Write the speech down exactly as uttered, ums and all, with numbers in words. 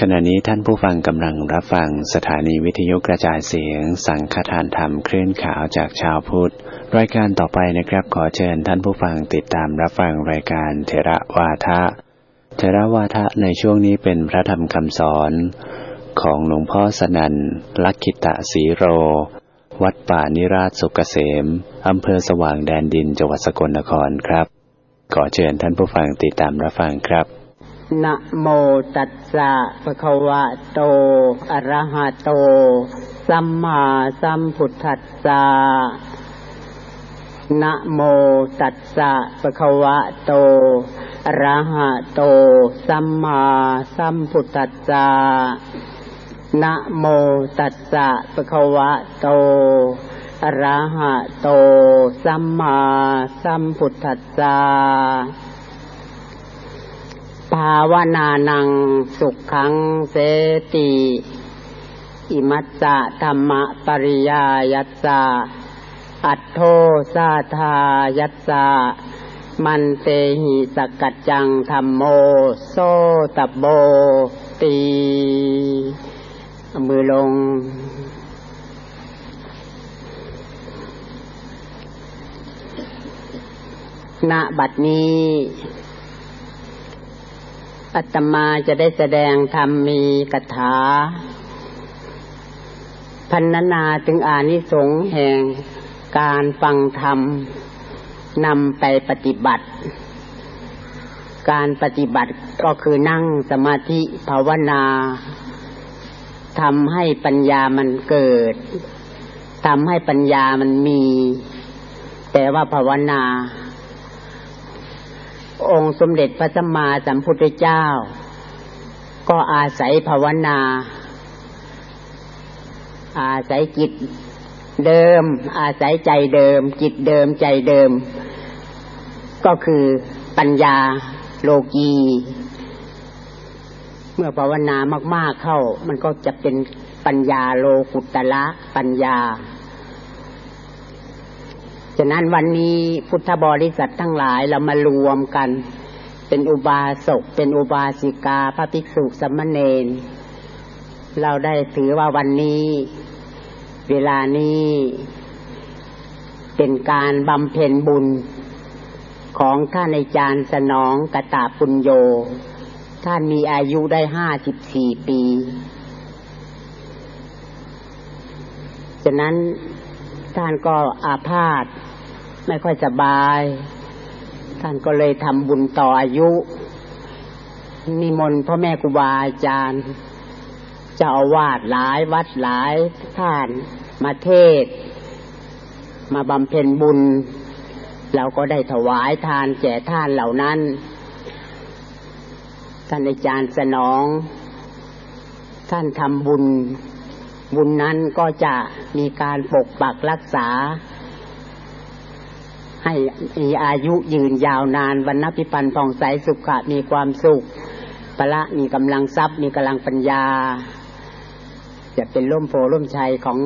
ขณะนี้ท่านผู้ฟังกำลังรับฟังสถานีวิทยุกระจายเสียงสังฆทานธรรมคลื่นขาวจากชาวพุทธรายการต่อไปนะครับขอเชิญท่านผู้ฟังติดตามรับฟังรายการเถระวาทะเถระวาทะในช่วงนี้เป็นพระธรรมคำสอนของหลวงพ่อสนั่นลักขิตสีโรวัดป่านิราชสุกเกษมอำเภอสว่างแดนดินจังหวัดสกลนครครับขอเชิญท่านผู้ฟังติดตามรับฟังครับนะโมตัสสะภะคะวะโตอะระหะโตสัมมาสัมพุทธัสสะนะโมตัสสะภะคะวะโตอะระหะโตสัมมาสัมพุทธัสสะนะโมตัสสะภะคะวะโตอะระหะโตสัมมาสัมพุทธัสสะภาวนานังสุขขังเสติอิมัสสะธัมมะปริยายัสสะอัตโธสาธายัสสะมันเตหิสกัจจังธัมโมโสตัปโบติมือลงณบัดนี้อาตมาจะได้แสดงธรรมมีคาถาพรรณนาถึงอานิสงส์แห่งการฟังธรรมนำไปปฏิบัติการปฏิบัติก็คือนั่งสมาธิภาวนาทำให้ปัญญามันเกิดทำให้ปัญญามันมีแต่ว่าภาวนาองค์สมเด็จพระสัมมาสัมพุทธเจ้าก็อาศัยภาวนาอาศัยจิตเดิมอาศัยใจเดิมจิตเดิมใจเดิมก็คือปัญญาโลกีเมื่อภาวนามากๆเข้ามันก็จะเป็นปัญญาโลกุตระปัญญาฉะนั้นวันนี้พุทธบริษัททั้งหลายเรามารวมกันเป็นอุบาสกเป็นอุบาสิกาพระภิกษุสามเณรเราได้ถือว่าวันนี้เวลานี้เป็นการบำเพ็ญบุญของท่านอาจารย์สนองกตปุญโญท่านมีอายุได้ห้าสิบสี่ปีฉะนั้นท่านก็อาพาธไม่ค่อยสบายท่านก็เลยทำบุญต่ออายุนิมนต์พ่อแม่ครูบาอาจารย์เจ้าอาวาสหลายวัดหลายท่านมาเทศน์มาบำเพ็ญบุญเราก็ได้ถวายทานแก่ท่านเหล่านั้นท่านอาจารย์สนองท่านทำบุญบุญนั้นก็จะมีการปกปักรักษาให้มีอายุยืนยาวนานวรรณพิพันธ์ผ่องใสสุขะมีความสุขพละมีกำลังทรัพย์มีกำลังปัญญาจะเป็นร่มโพล่มชัยของ